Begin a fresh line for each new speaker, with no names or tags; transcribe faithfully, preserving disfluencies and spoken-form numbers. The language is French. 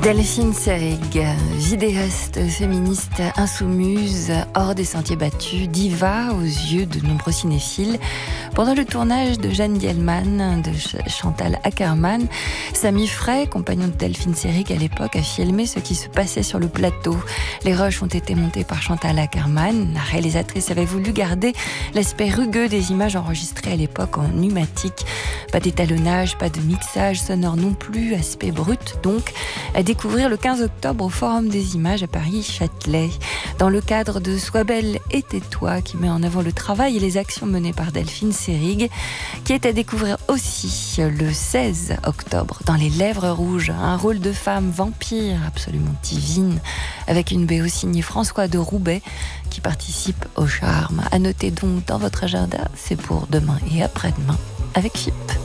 Delphine Seyrig, vidéaste féministe insoumise, hors des sentiers battus, diva aux yeux de nombreux cinéphiles. Pendant le tournage de Jeanne Dielman, de Chantal Akerman, Samy Frey, compagnon de Delphine Seyrig à l'époque, a filmé ce qui se passait sur le plateau. Les rushs ont été montés par Chantal Akerman. La réalisatrice avait voulu garder l'aspect rugueux des images enregistrées à l'époque en pneumatique. Pas d'étalonnage, pas de mixage sonore non plus, aspect brut donc, à découvrir le quinze octobre au Forum des Images à Paris-Châtelet. Dans le cadre de Sois belle et tais-toi, qui met en avant le travail et les actions menées par Delphine Seyrig, qui est à découvrir aussi le seize octobre dans Les Lèvres rouges, un rôle de femme vampire absolument divine, avec une B O signée François de Roubaix, qui participe au charme. À noter donc dans votre agenda, c'est pour demain et après-demain avec F I P.